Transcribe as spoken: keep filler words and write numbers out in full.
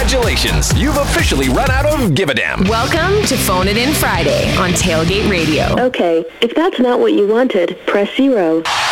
Congratulations, you've officially run out of Give a Damn. Welcome to Phone It In Friday on Tailgate Radio. Okay, if that's not what you wanted, press zero.